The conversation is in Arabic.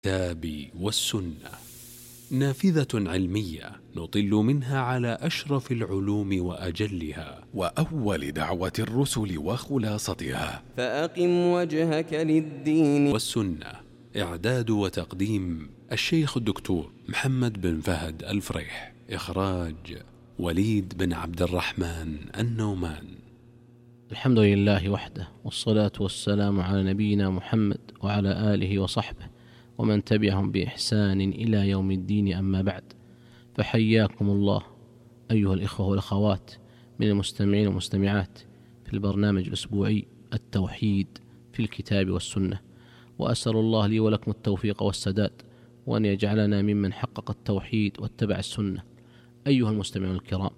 الكتاب والسنة، نافذة علمية نطل منها على أشرف العلوم وأجلها، وأول دعوة الرسل وخلاصتها. فأقم وجهك للدين والسنة، إعداد وتقديم الشيخ الدكتور محمد بن فهد الفريح، إخراج وليد بن عبد الرحمن النومان. الحمد لله وحده، والصلاة والسلام على نبينا محمد وعلى آله وصحبه ومن تبعهم بإحسان إلى يوم الدين، أما بعد، فحياكم الله أيها الإخوة والأخوات من المستمعين والمستمعات في البرنامج الأسبوعي التوحيد في الكتاب والسنة، وأسأل الله لي ولكم التوفيق والسداد، وأن يجعلنا ممن حقق التوحيد واتبع السنة. أيها المستمعون الكرام،